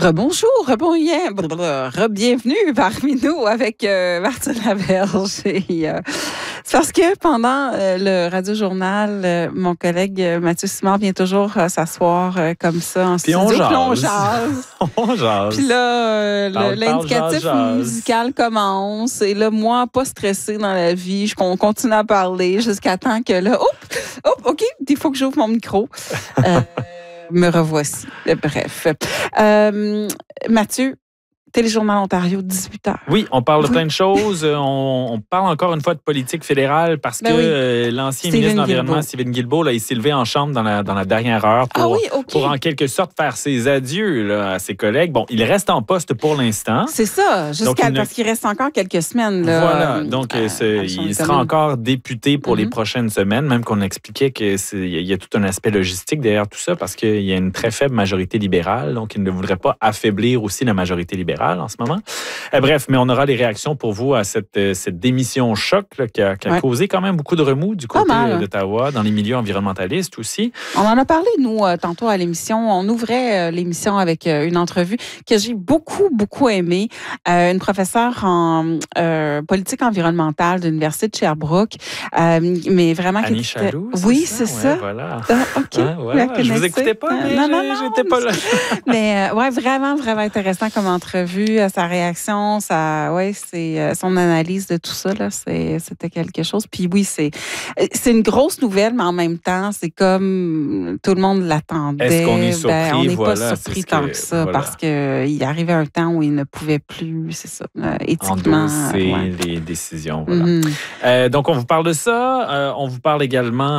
Rebonjour, re-bienvenue parmi nous avec Martine Laberge. C'est parce que pendant le radio-journal, mon collègue Mathieu Simard vient toujours s'asseoir comme ça en studio. Puis on jase. On jase. Puis là, l'indicatif musical commence. Et là, moi, pas stressée dans la vie, on continue à parler jusqu'à temps que là, OK, il faut que j'ouvre mon micro. Me revoici. Bref. Mathieu, Téléjournal Ontario, 18h. Oui, on parle de plein de choses. On parle encore une fois de politique fédérale parce que l'ancien ministre de l'Environnement, Stephen Guilbeault, il s'est levé en chambre dans la dernière heure pour en quelque sorte faire ses adieux là, à ses collègues. Bon, il reste en poste pour l'instant. C'est ça, parce qu'il reste encore quelques semaines. Là, voilà, donc il sera encore député pour les prochaines semaines, même qu'on expliquait qu'il y a tout un aspect logistique derrière tout ça parce qu'il y a une très faible majorité libérale, donc il ne voudrait pas affaiblir aussi la majorité libérale en ce moment. Bref, mais on aura les réactions pour vous à cette démission choc là, qui a causé quand même beaucoup de remous du côté d'Ottawa, dans les milieux environnementalistes aussi. On en a parlé, nous, tantôt à l'émission. On ouvrait l'émission avec une entrevue que j'ai beaucoup, beaucoup aimée. Une professeure en politique environnementale de l'Université de Sherbrooke. Mais vraiment... Annie Chaloux, oui, c'est ça. Voilà. OK. Voilà. Je vous écoutais pas, mais j'étais pas là. Mais vraiment, vraiment intéressant comme entrevue. Sa réaction, son analyse de tout ça, là, c'était quelque chose. Puis oui, c'est une grosse nouvelle, mais en même temps, c'est comme tout le monde l'attendait. Est-ce qu'on est surpris? On n'est pas surpris tant que ça, parce qu'il arrivait un temps où il ne pouvait plus, c'est ça, éthiquement. Endosser les décisions. Voilà. Donc, on vous parle de ça. On vous parle également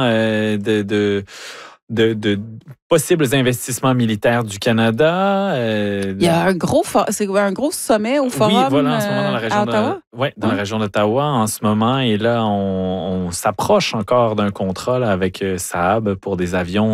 de possibles investissements militaires du Canada. Il y a un gros sommet au forum. Oui, voilà, en ce moment dans la région Ottawa. Dans la région d'Ottawa en ce moment. Et là, on s'approche encore d'un contrat là, avec Saab pour des avions